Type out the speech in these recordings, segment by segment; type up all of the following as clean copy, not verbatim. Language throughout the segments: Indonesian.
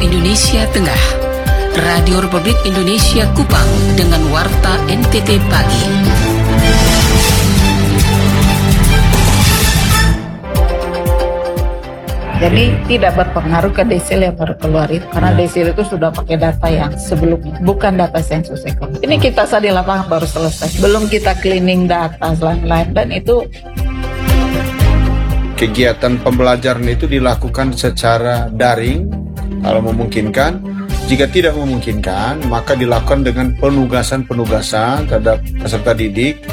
Indonesia Tengah, Radio Republik Indonesia Kupang dengan Warta NTT Pagi. Jadi tidak berpengaruh ke desil yang baru keluar itu, karena desil itu sudah pakai data yang sebelumnya, bukan data sensus ekonomi. Ini kita saat di lapangan baru selesai, belum kita cleaning data lain-lain, dan itu kegiatan pembelajaran itu dilakukan secara daring kalau memungkinkan. Jika tidak memungkinkan, maka dilakukan dengan penugasan-penugasan terhadap peserta didik.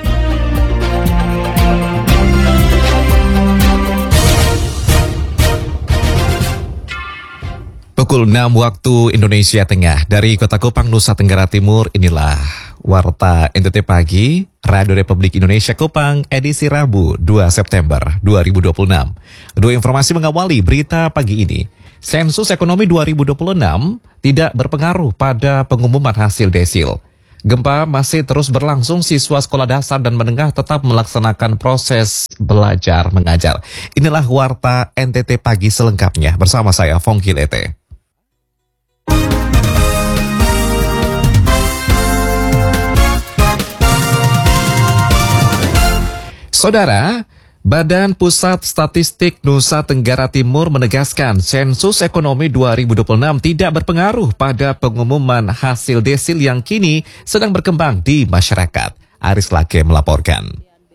Pukul 6 waktu Indonesia Tengah dari Kota Kupang, Nusa Tenggara Timur. Inilah Warta NTT Pagi, Radio Republik Indonesia Kupang, edisi Rabu 2 September 2026. Dua informasi mengawali berita pagi ini. Sensus Ekonomi 2026 tidak berpengaruh pada pengumuman hasil desil. Gempa masih terus berlangsung, siswa sekolah dasar dan menengah tetap melaksanakan proses belajar mengajar. Inilah Warta NTT Pagi selengkapnya bersama saya Fongki Lete. Saudara, Badan Pusat Statistik Nusa Tenggara Timur menegaskan sensus ekonomi 2026 tidak berpengaruh pada pengumuman hasil desil yang kini sedang berkembang di masyarakat. Aris Lake melaporkan.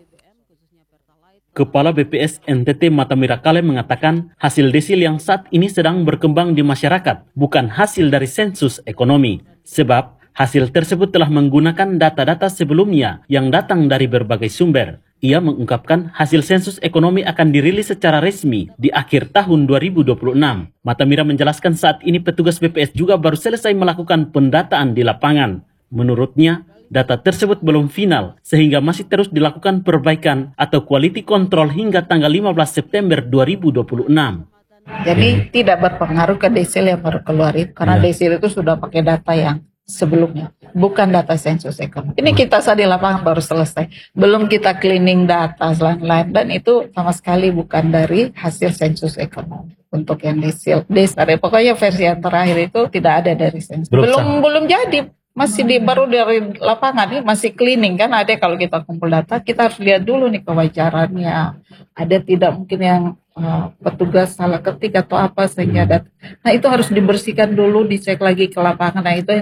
Kepala BPS NTT Matamira Kale mengatakan hasil desil yang saat ini sedang berkembang di masyarakat bukan hasil dari sensus ekonomi. Sebab hasil tersebut telah menggunakan data-data sebelumnya yang datang dari berbagai sumber. Ia mengungkapkan hasil sensus ekonomi akan dirilis secara resmi di akhir tahun 2026. Matamira menjelaskan saat ini petugas BPS juga baru selesai melakukan pendataan di lapangan. Menurutnya, data tersebut belum final sehingga masih terus dilakukan perbaikan atau quality control hingga tanggal 15 September 2026. jadi tidak berpengaruh ke desil yang baru keluar itu, karena desil itu sudah pakai data yang sebelumnya, bukan data sensus ekonomi. Ini kita saat di lapangan baru selesai, belum kita cleaning data lain-lain, dan itu sama sekali bukan dari hasil sensus ekonomi. Untuk yang desil, pokoknya versi yang terakhir itu tidak ada dari sensus. Belum jadi, masih baru dari lapangan, ini masih cleaning kan. Ada kalau kita kumpul data, kita harus lihat dulu nih kewajarannya. Ada tidak mungkin yang petugas salah ketik atau apa sehingga data. Nah itu harus dibersihkan dulu, dicek lagi ke lapangan. Nah itu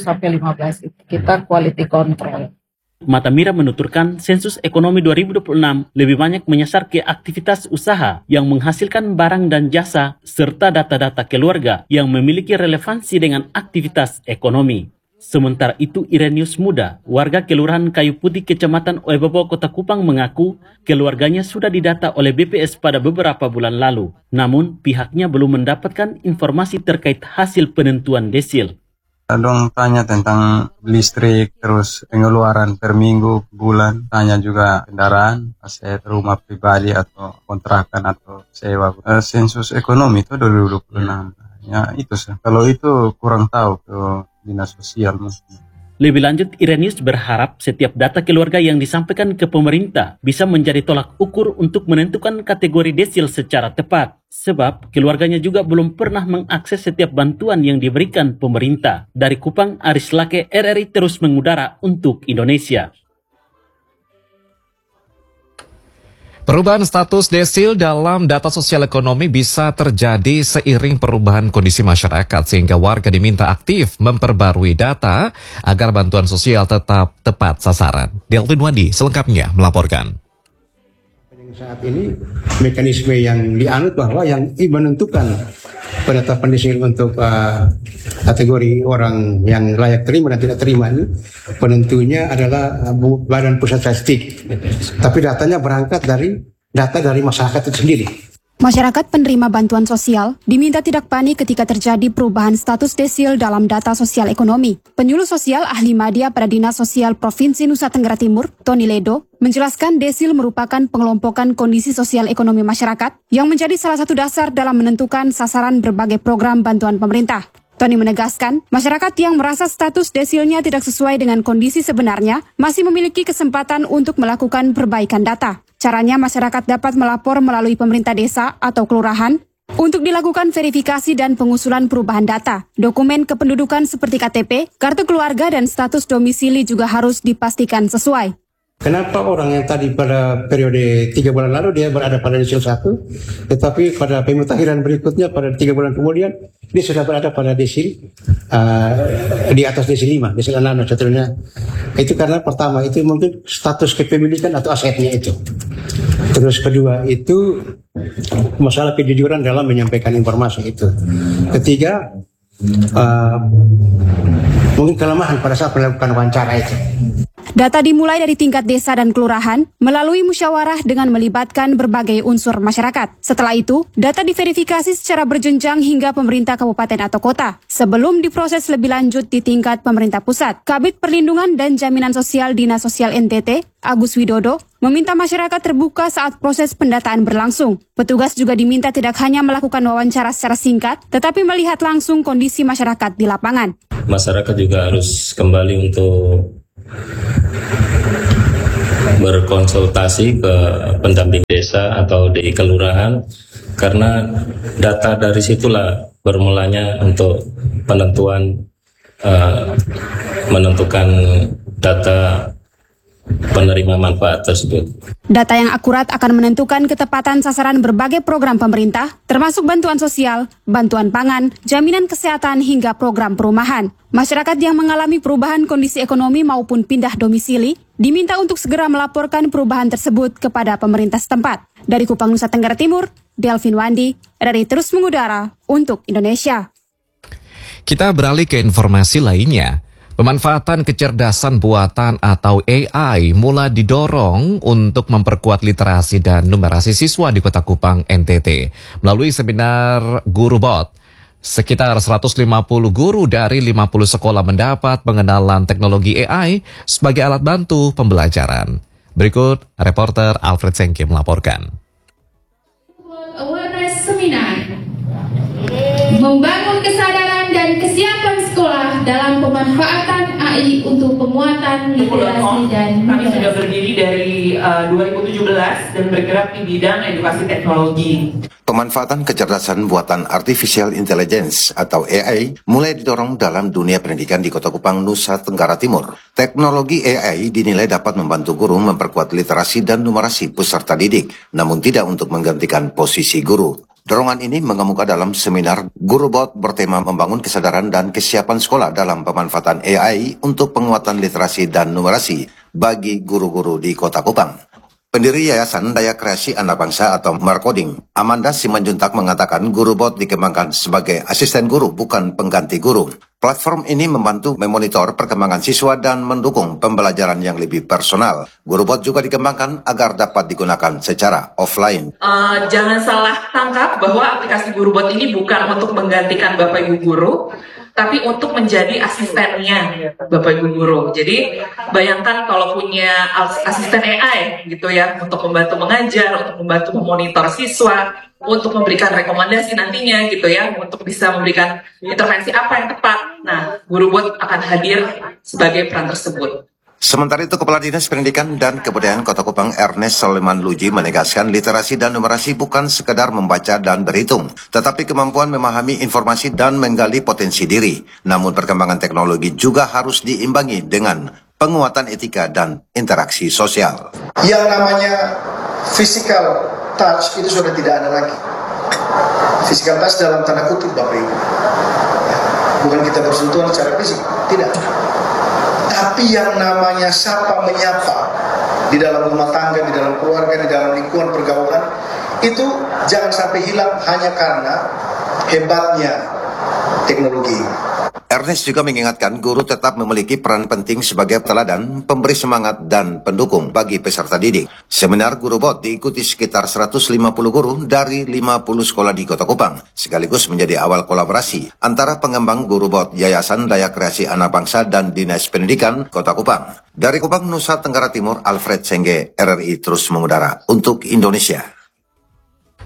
1-15 itu kita quality control. Matamira menuturkan sensus ekonomi 2026 lebih banyak menyasar ke aktivitas usaha yang menghasilkan barang dan jasa serta data-data keluarga yang memiliki relevansi dengan aktivitas ekonomi. Sementara itu, Irenius Muda, warga Kelurahan Kayu Putih, Kecamatan Oebobo, Kota Kupang mengaku keluarganya sudah didata oleh BPS pada beberapa bulan lalu. Namun, pihaknya belum mendapatkan informasi terkait hasil penentuan desil. Dong tanya tentang listrik, terus pengeluaran per minggu, bulan, tanya juga kendaraan, aset rumah pribadi atau kontrakan atau sewa. Sensus ekonomi itu 2026. Ya itu sih. Kalau itu kurang tahu ke dinas sosial mungkin. Lebih lanjut, Irenius berharap setiap data keluarga yang disampaikan ke pemerintah bisa menjadi tolak ukur untuk menentukan kategori desil secara tepat. Sebab keluarganya juga belum pernah mengakses setiap bantuan yang diberikan pemerintah. Dari Kupang, Aris Lake, RRI terus mengudara untuk Indonesia. Perubahan status desil dalam data sosial ekonomi bisa terjadi seiring perubahan kondisi masyarakat sehingga warga diminta aktif memperbarui data agar bantuan sosial tetap tepat sasaran. Delvin Wandi selengkapnya melaporkan. Saat ini mekanisme yang dianut bahwa yang menentukan penetapan desil untuk kategori orang yang layak terima dan tidak terima ini penentunya adalah Badan Pusat Statistik. Tapi datanya berangkat dari data dari masyarakat itu sendiri. Masyarakat penerima bantuan sosial diminta tidak panik ketika terjadi perubahan status desil dalam data sosial ekonomi. Penyuluh sosial ahli media pada Dinas Sosial Provinsi Nusa Tenggara Timur, Tony Ledo, menjelaskan desil merupakan pengelompokan kondisi sosial ekonomi masyarakat yang menjadi salah satu dasar dalam menentukan sasaran berbagai program bantuan pemerintah. Tony menegaskan, masyarakat yang merasa status desilnya tidak sesuai dengan kondisi sebenarnya masih memiliki kesempatan untuk melakukan perbaikan data. Caranya masyarakat dapat melapor melalui pemerintah desa atau kelurahan Untuk dilakukan verifikasi dan pengusulan perubahan data, dokumen kependudukan seperti KTP, kartu keluarga, dan status domisili juga harus dipastikan sesuai. Kenapa orang yang tadi pada periode 3 bulan lalu dia berada pada desil 1, tetapi pada pemutahiran berikutnya pada 3 bulan kemudian dia sudah berada pada desil di atas desil 5, desil 6 dan seterusnya. Itu karena pertama itu mungkin status kepemilikan atau asetnya itu. Terus kedua itu masalah kejujuran dalam menyampaikan informasi itu. Ketiga mungkin kelemahan pada saat melakukan wawancara itu. Data dimulai dari tingkat desa dan kelurahan melalui musyawarah dengan melibatkan berbagai unsur masyarakat. Setelah itu, data diverifikasi secara berjenjang hingga pemerintah kabupaten atau kota sebelum diproses lebih lanjut di tingkat pemerintah pusat. Kabid Perlindungan dan Jaminan Sosial Dinas Sosial NTT, Agus Widodo, meminta masyarakat terbuka saat proses pendataan berlangsung. Petugas juga diminta tidak hanya melakukan wawancara secara singkat, tetapi melihat langsung kondisi masyarakat di lapangan. Masyarakat juga harus kembali untuk berkonsultasi ke pendamping desa atau di kelurahan, karena data dari situlah bermulanya untuk menentukan data penerima manfaat tersebut. Data yang akurat akan menentukan ketepatan sasaran berbagai program pemerintah, termasuk bantuan sosial, bantuan pangan, jaminan kesehatan, hingga program perumahan. Masyarakat yang mengalami perubahan kondisi ekonomi maupun pindah domisili diminta untuk segera melaporkan perubahan tersebut kepada pemerintah setempat. Dari Kupang, Nusa Tenggara Timur, Delvin Wandi, RRI Terus Mengudara untuk Indonesia. Kita beralih ke informasi lainnya. Pemanfaatan kecerdasan buatan atau AI mulai didorong untuk memperkuat literasi dan numerasi siswa di Kota Kupang, NTT. Melalui seminar Guru Bot, sekitar 150 guru dari 50 sekolah mendapat pengenalan teknologi AI sebagai alat bantu pembelajaran. Berikut reporter Alfred Sengke melaporkan. Awareness Seminar membangun kesadaran dan kesiapan sekolah dalam pemanfaatan AI untuk penguatan literasi dan kami sudah berdiri dari 2017 dan bergerak di bidang edukasi teknologi. Pemanfaatan kecerdasan buatan Artificial Intelligence atau AI mulai didorong dalam dunia pendidikan di Kota Kupang, Nusa Tenggara Timur. Teknologi AI dinilai dapat membantu guru memperkuat literasi dan numerasi peserta didik, namun tidak untuk menggantikan posisi guru. Dorongan ini mengemuka dalam seminar Guru Bot bertema membangun kesadaran dan kesiapan sekolah dalam pemanfaatan AI untuk penguatan literasi dan numerasi bagi guru-guru di Kota Kupang. Pendiri Yayasan Daya Kreasi Anak Bangsa atau Markoding, Amanda Simanjuntak mengatakan Guru Bot dikembangkan sebagai asisten guru bukan pengganti guru. Platform ini membantu memonitor perkembangan siswa dan mendukung pembelajaran yang lebih personal. Guru Bot juga dikembangkan agar dapat digunakan secara offline. Jangan salah tangkap bahwa aplikasi Guru Bot ini bukan untuk menggantikan Bapak Ibu guru, tapi untuk menjadi asistennya Bapak Ibu guru. Jadi bayangkan kalau punya asisten AI gitu ya, untuk membantu mengajar, untuk membantu memonitor siswa, untuk memberikan rekomendasi nantinya gitu ya, untuk bisa memberikan intervensi apa yang tepat. Nah, Guru Bot akan hadir sebagai peran tersebut. Sementara itu, Kepala Dinas Pendidikan dan Kebudayaan Kota Kupang Ernest Soleman Luji menegaskan literasi dan numerasi bukan sekedar membaca dan berhitung, tetapi kemampuan memahami informasi dan menggali potensi diri. Namun perkembangan teknologi juga harus diimbangi dengan penguatan etika dan interaksi sosial. Yang namanya physical touch itu sudah tidak ada lagi. Physical touch dalam tanda kutip Bapak Ibu. Bukan kita bersentuhan secara fisik, tidak. Tapi yang namanya sapa menyapa di dalam rumah tangga, di dalam keluarga, di dalam lingkungan pergaulan, itu jangan sampai hilang hanya karena hebatnya teknologi. Ernest juga mengingatkan guru tetap memiliki peran penting sebagai teladan, pemberi semangat, dan pendukung bagi peserta didik. Seminar Guru Bot diikuti sekitar 150 guru dari 50 sekolah di Kota Kupang, sekaligus menjadi awal kolaborasi antara pengembang Guru Bot Yayasan Daya Kreasi Anak Bangsa dan Dinas Pendidikan Kota Kupang. Dari Kupang, Nusa Tenggara Timur, Alfred Sengge, RRI Terus Mengudara untuk Indonesia.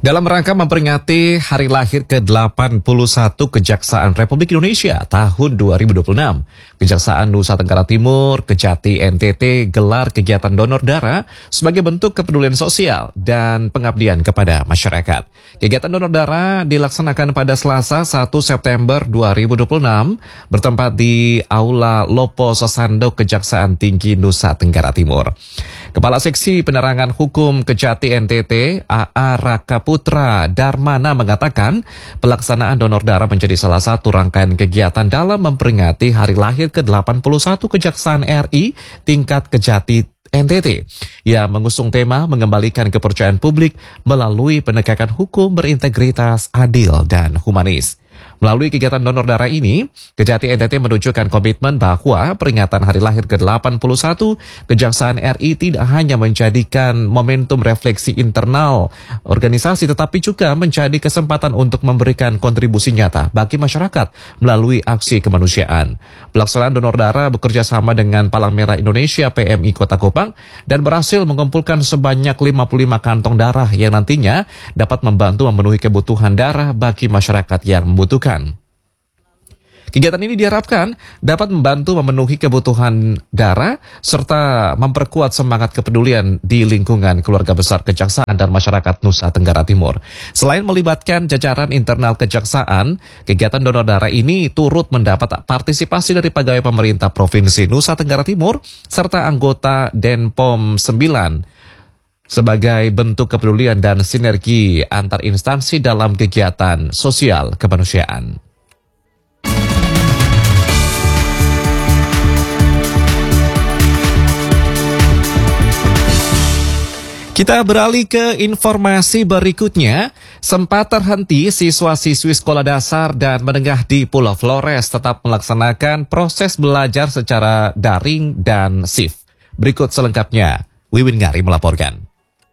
Dalam rangka memperingati hari lahir ke-81 Kejaksaan Republik Indonesia tahun 2026, Kejaksaan Nusa Tenggara Timur, Kejati NTT gelar kegiatan donor darah sebagai bentuk kepedulian sosial dan pengabdian kepada masyarakat. Kegiatan donor darah dilaksanakan pada Selasa 1 September 2026 bertempat di Aula Lopo Sosando Kejaksaan Tinggi Nusa Tenggara Timur. Kepala Seksi Penerangan Hukum Kejati NTT, AA Raka Putra Darmana mengatakan pelaksanaan donor darah menjadi salah satu rangkaian kegiatan dalam memperingati hari lahir ke-81 Kejaksaan RI tingkat Kejati NTT yang mengusung tema mengembalikan kepercayaan publik melalui penegakan hukum berintegritas, adil, dan humanis. Melalui kegiatan donor darah ini, Kejati NTT menunjukkan komitmen bahwa peringatan hari lahir ke-81 Kejaksaan RI tidak hanya menjadikan momentum refleksi internal organisasi, tetapi juga menjadi kesempatan untuk memberikan kontribusi nyata bagi masyarakat melalui aksi kemanusiaan. Pelaksanaan donor darah bekerja sama dengan Palang Merah Indonesia PMI Kota Kupang dan berhasil mengumpulkan sebanyak 55 kantong darah yang nantinya dapat membantu memenuhi kebutuhan darah bagi masyarakat yang membutuhkan. Kegiatan ini diharapkan dapat membantu memenuhi kebutuhan darah serta memperkuat semangat kepedulian di lingkungan keluarga besar Kejaksaan dan masyarakat Nusa Tenggara Timur. Selain melibatkan jajaran internal Kejaksaan, kegiatan donor darah ini turut mendapat partisipasi dari pegawai pemerintah Provinsi Nusa Tenggara Timur serta anggota Denpom 9 sebagai bentuk kepedulian dan sinergi antar instansi dalam kegiatan sosial kemanusiaan. Kita beralih ke informasi berikutnya. Sempat terhenti siswa-siswi sekolah dasar dan menengah di Pulau Flores tetap melaksanakan proses belajar secara daring dan shift. Berikut selengkapnya, Wiwin Ngari melaporkan.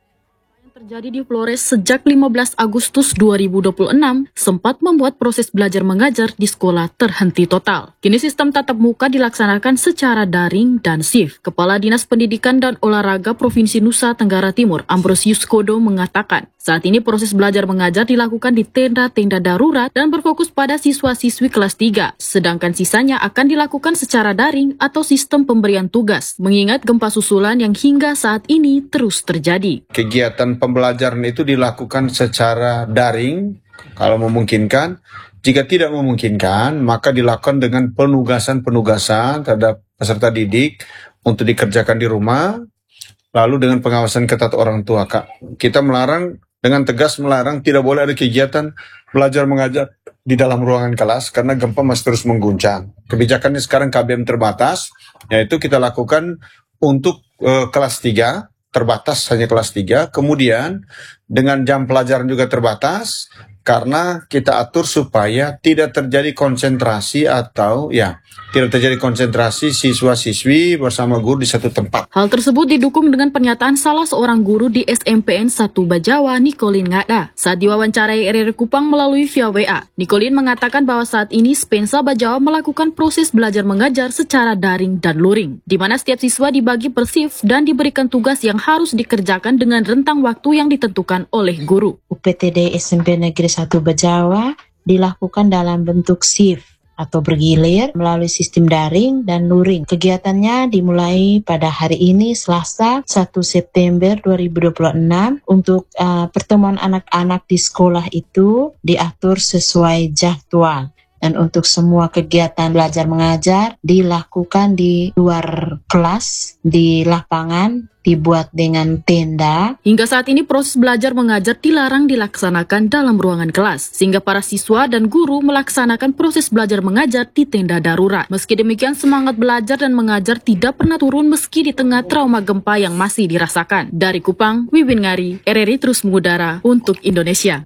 Terjadi di Flores sejak 15 Agustus 2026 sempat membuat proses belajar mengajar di sekolah terhenti total. Kini sistem tatap muka dilaksanakan secara daring dan shift. Kepala Dinas Pendidikan dan Olahraga Provinsi Nusa Tenggara Timur, Ambrosius Kodo mengatakan, saat ini proses belajar mengajar dilakukan di tenda-tenda darurat dan berfokus pada siswa-siswi kelas 3, sedangkan sisanya akan dilakukan secara daring atau sistem pemberian tugas, mengingat gempa susulan yang hingga saat ini terus terjadi. Kegiatan pembelajaran itu dilakukan secara daring kalau memungkinkan. Jika tidak memungkinkan, maka dilakukan dengan penugasan-penugasan terhadap peserta didik untuk dikerjakan di rumah, lalu dengan pengawasan ketat orang tua. Kita melarang, dengan tegas melarang, tidak boleh ada kegiatan belajar mengajar di dalam ruangan kelas karena gempa masih terus mengguncang. Kebijakannya sekarang KBM terbatas, yaitu kita lakukan untuk kelas 3, terbatas hanya kelas 3, kemudian dengan jam pelajaran juga terbatas, karena kita atur supaya tidak terjadi konsentrasi atau tidak terjadi konsentrasi siswa-siswi bersama guru di satu tempat. Hal tersebut didukung dengan pernyataan salah seorang guru di SMPN 1 Bajawa, Nikolin Ngada. Saat diwawancarai RRI Kupang melalui via WA, Nikolin mengatakan bahwa saat ini Spensa Bajawa melakukan proses belajar mengajar secara daring dan luring, di mana setiap siswa dibagi per shift dan diberikan tugas yang harus dikerjakan dengan rentang waktu yang ditentukan oleh guru. UPTD SMP Negeri 1 Bajawa dilakukan dalam bentuk shift atau bergilir melalui sistem daring dan luring. Kegiatannya dimulai pada hari ini Selasa 1 September 2026 untuk pertemuan anak-anak di sekolah itu diatur sesuai jadwal. Dan untuk semua kegiatan belajar mengajar dilakukan di luar kelas, di lapangan, dibuat dengan tenda. Hingga saat ini proses belajar mengajar dilarang dilaksanakan dalam ruangan kelas, sehingga para siswa dan guru melaksanakan proses belajar mengajar di tenda darurat. Meski demikian, semangat belajar dan mengajar tidak pernah turun meski di tengah trauma gempa yang masih dirasakan. Dari Kupang, Wiwin Ngari, RRI terus mengudara untuk Indonesia.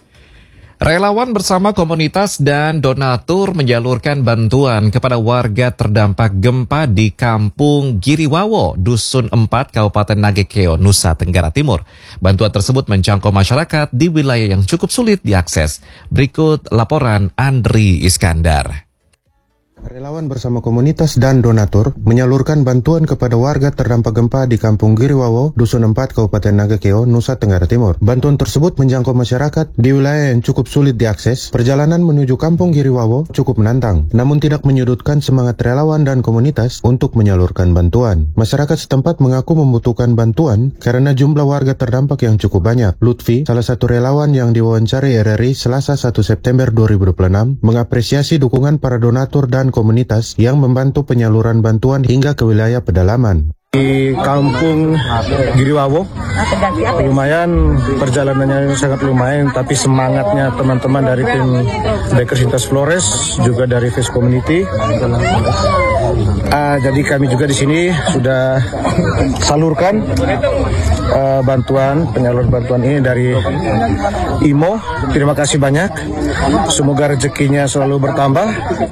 Relawan bersama komunitas dan donatur menyalurkan bantuan kepada warga terdampak gempa di Kampung Giriwawo, Dusun 4, Kabupaten Nagekeo, Nusa Tenggara Timur. Bantuan tersebut menjangkau masyarakat di wilayah yang cukup sulit diakses. Berikut laporan Andri Iskandar. Relawan bersama komunitas dan donatur menyalurkan bantuan kepada warga terdampak gempa di Kampung Giriwawo, Dusun 4, Kabupaten Nagakeo, Nusa Tenggara Timur. Bantuan tersebut menjangkau masyarakat di wilayah yang cukup sulit diakses. Perjalanan menuju Kampung Giriwawo cukup menantang, namun tidak menyudutkan semangat relawan dan komunitas untuk menyalurkan bantuan. Masyarakat setempat mengaku membutuhkan bantuan karena jumlah warga terdampak yang cukup banyak. Lutfi, salah satu relawan yang diwawancari RRI Selasa 1 September 2026, mengapresiasi dukungan para donatur dan komunitas yang membantu penyaluran bantuan hingga ke wilayah pedalaman. Di Kampung Giriwawo, lumayan perjalanannya sangat lumayan, tapi semangatnya teman-teman dari tim Bakersintas Flores, juga dari Face Community. Jadi kami juga di sini sudah salurkan penyaluran bantuan ini dari IMO. Terima kasih banyak. Semoga rezekinya selalu bertambah.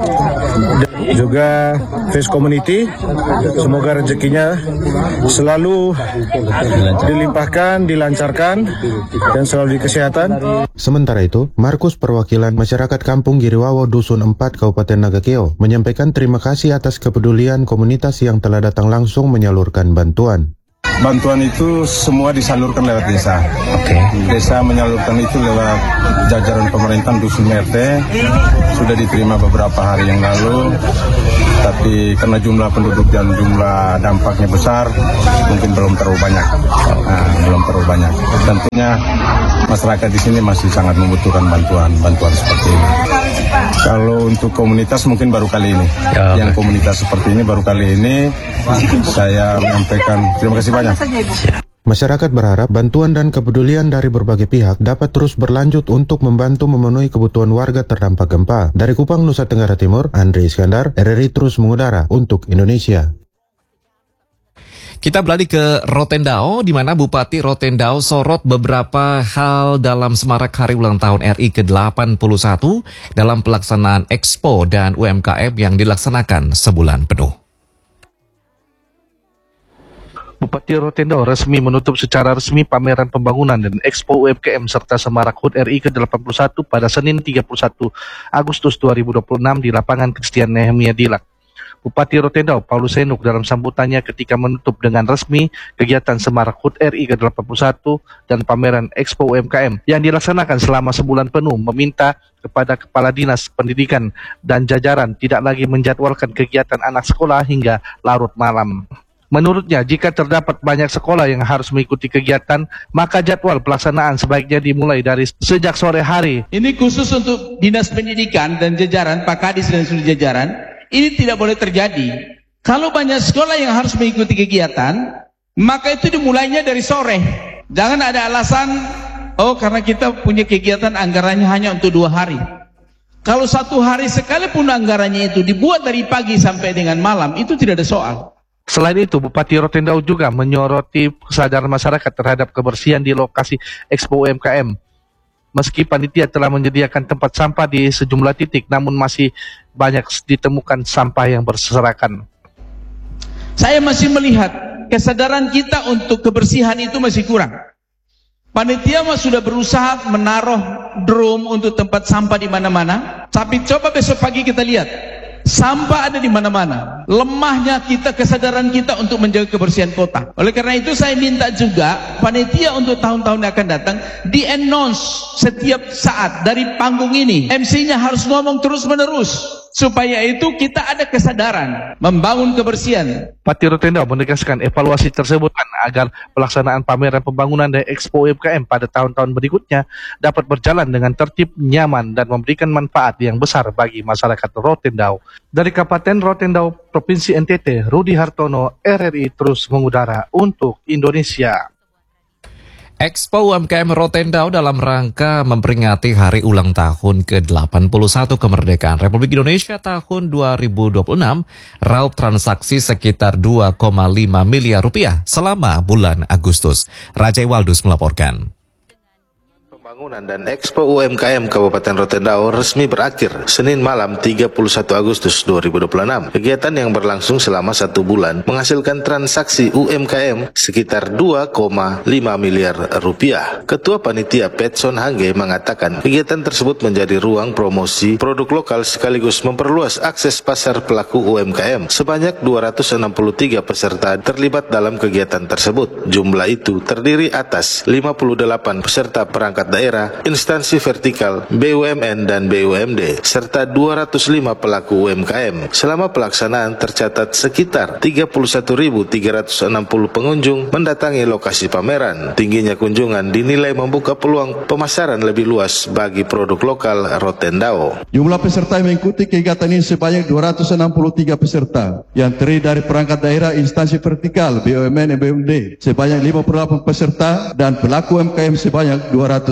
Juga Face Community, semoga rezekinya selalu dilimpahkan, dilancarkan, dan selalu di kesehatan. Sementara itu, Markus perwakilan masyarakat Kampung Giriwawo Dusun 4 Kabupaten Nagakeo menyampaikan terima kasih atas kepedulian komunitas yang telah datang langsung menyalurkan bantuan. Bantuan itu semua disalurkan lewat desa. Desa menyalurkan itu lewat jajaran pemerintahan Dusun RT. Sudah diterima beberapa hari yang lalu, tapi karena jumlah penduduk dan jumlah dampaknya besar, mungkin belum terlalu banyak. Tentunya masyarakat di sini masih sangat membutuhkan bantuan seperti ini. Kalau untuk komunitas mungkin baru kali ini, yang komunitas seperti ini baru kali ini saya menyampaikan terima kasih banyak. Masyarakat berharap bantuan dan kepedulian dari berbagai pihak dapat terus berlanjut untuk membantu memenuhi kebutuhan warga terdampak gempa. Dari Kupang, Nusa Tenggara Timur, Andre Iskandar, RRI terus mengudara untuk Indonesia. Kita beralih ke Rotendao, di mana Bupati Rotendao sorot beberapa hal dalam semarak Hari Ulang Tahun RI ke-81 dalam pelaksanaan Expo dan UMKM yang dilaksanakan sebulan penuh. Bupati Rotendao resmi menutup secara resmi pameran pembangunan dan Expo UMKM serta Semarak HUT RI ke-81 pada Senin 31 Agustus 2026 di lapangan Christian Nehemia Dilak. Bupati Rotendao Paulus Senuk dalam sambutannya ketika menutup dengan resmi kegiatan Semarak HUT RI ke-81 dan pameran Expo UMKM yang dilaksanakan selama sebulan penuh meminta kepada Kepala Dinas Pendidikan dan jajaran tidak lagi menjadwalkan kegiatan anak sekolah hingga larut malam. Menurutnya, jika terdapat banyak sekolah yang harus mengikuti kegiatan, maka jadwal pelaksanaan sebaiknya dimulai dari sejak sore hari. Ini khusus untuk Dinas Pendidikan dan jajaran, Pak Kadis dan seluruh jajaran, ini tidak boleh terjadi. Kalau banyak sekolah yang harus mengikuti kegiatan, maka itu dimulainya dari sore. Jangan ada alasan, karena kita punya kegiatan anggarannya hanya untuk 2 hari. Kalau 1 hari sekalipun anggarannya itu dibuat dari pagi sampai dengan malam, itu tidak ada soal. Selain itu, Bupati Rotendao juga menyoroti kesadaran masyarakat terhadap kebersihan di lokasi Expo UMKM. Meski panitia telah menyediakan tempat sampah di sejumlah titik, namun masih banyak ditemukan sampah yang berserakan. Saya masih melihat kesadaran kita untuk kebersihan itu masih kurang. Panitia sudah berusaha menaruh drum untuk tempat sampah di mana-mana, tapi coba besok pagi kita lihat. Sampah ada di mana-mana. Lemahnya kita, kesadaran kita untuk menjaga kebersihan kota. Oleh karena itu saya minta juga panitia untuk tahun-tahun yang akan datang di-announce setiap saat dari panggung ini. MC-nya harus ngomong terus-menerus supaya itu kita ada kesadaran membangun kebersihan. Bupati Rotendao menegaskan evaluasi tersebut agar pelaksanaan pameran pembangunan dan Expo UMKM pada tahun-tahun berikutnya dapat berjalan dengan tertib, nyaman, dan memberikan manfaat yang besar bagi masyarakat Rotendao. Dari Kabupaten Rotendao, Provinsi NTT, Rudi Hartono, RRI terus mengudara untuk Indonesia. Expo UMKM Rotendao dalam rangka memperingati Hari Ulang Tahun ke-81 Kemerdekaan Republik Indonesia tahun 2026 raup transaksi sekitar 2,5 miliar rupiah selama bulan Agustus. Rajai Waldus melaporkan. Pembangunan dan Expo UMKM Kabupaten Rotendao resmi berakhir Senin malam 31 Agustus 2026. Kegiatan yang berlangsung selama 1 bulan menghasilkan transaksi UMKM sekitar 2,5 miliar rupiah. Ketua Panitia Petson Hangge mengatakan kegiatan tersebut menjadi ruang promosi produk lokal sekaligus memperluas akses pasar pelaku UMKM. Sebanyak 263 peserta terlibat dalam kegiatan tersebut. Jumlah itu terdiri atas 58 peserta perangkat daerah, instansi vertikal, BUMN dan BUMD, serta 205 pelaku UMKM. Selama pelaksanaan tercatat sekitar 31.360 pengunjung mendatangi lokasi pameran. Tingginya kunjungan dinilai membuka peluang pemasaran lebih luas bagi produk lokal Rotendao. Jumlah peserta yang mengikuti kegiatan ini sebanyak 263 peserta yang terdiri dari perangkat daerah, instansi vertikal, BUMN dan BUMD sebanyak 58 peserta dan pelaku UMKM sebanyak 205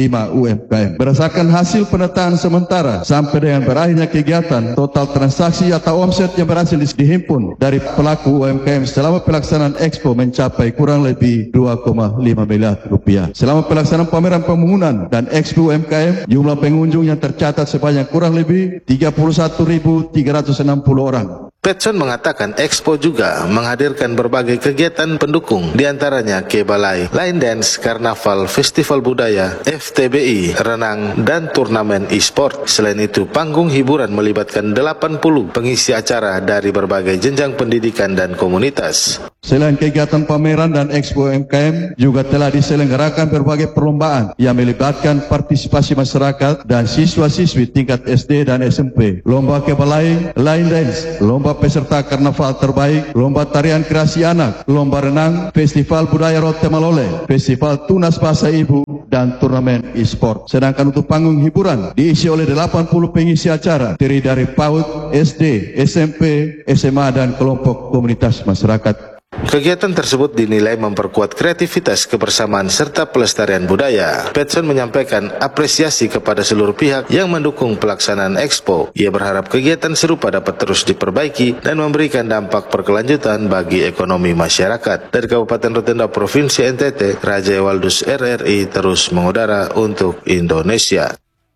UMKM. Berdasarkan hasil penataan sementara sampai dengan berakhirnya kegiatan, total transaksi atau omset yang berhasil dihimpun dari pelaku UMKM selama pelaksanaan Expo mencapai kurang lebih 2,5 miliar rupiah. Selama pelaksanaan pameran pembangunan dan Expo UMKM, jumlah pengunjung yang tercatat sebanyak kurang lebih 31.360 orang. Petson mengatakan Expo juga menghadirkan berbagai kegiatan pendukung, diantaranya Kebalai, Line Dance, Karnaval, Festival Budaya, FTBI, renang, dan turnamen e-sport. Selain itu, panggung hiburan melibatkan 80 pengisi acara dari berbagai jenjang pendidikan dan komunitas. Selain kegiatan pameran dan Expo UMKM, juga telah diselenggarakan berbagai perlombaan yang melibatkan partisipasi masyarakat dan siswa-siswi tingkat SD dan SMP. Lomba Kebalai, Line Dance, lomba peserta karnaval terbaik, lomba tarian kreasi anak, lomba renang, festival budaya Rote Malole, festival tunas bahasa ibu, dan turnamen e-sport. Sedangkan untuk panggung hiburan diisi oleh 80 pengisi acara terdiri dari PAUD, SD, SMP, SMA, dan kelompok komunitas masyarakat. Kegiatan tersebut dinilai memperkuat kreativitas, kebersamaan, serta pelestarian budaya. Petson menyampaikan apresiasi kepada seluruh pihak yang mendukung pelaksanaan Expo. Ia berharap kegiatan serupa dapat terus diperbaiki dan memberikan dampak berkelanjutan bagi ekonomi masyarakat. Dari Kabupaten Rotendao, Provinsi NTT, Raja Ewaldus RRI terus mengudara untuk Indonesia.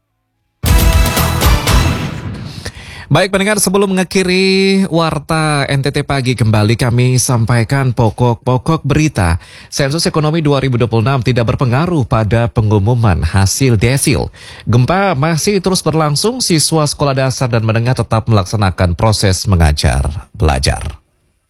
Baik pendengar, sebelum mengakhiri Warta NTT Pagi, kembali kami sampaikan pokok-pokok berita. Sensus Ekonomi 2026 tidak berpengaruh pada pengumuman hasil desil. Gempa masih terus berlangsung, siswa sekolah dasar dan menengah tetap melaksanakan proses mengajar belajar.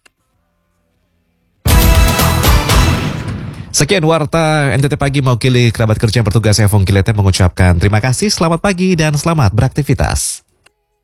Sekian Warta NTT Pagi, mewakili kerabat kerja yang bertugas, saya Fong Kilete mengucapkan terima kasih, selamat pagi dan selamat beraktivitas.